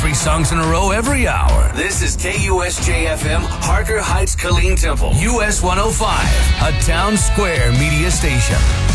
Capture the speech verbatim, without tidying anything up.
three songs in a row every hour. This is K U S J F M, Harker Heights, Killeen Temple, U S one oh five, a Town Square media station.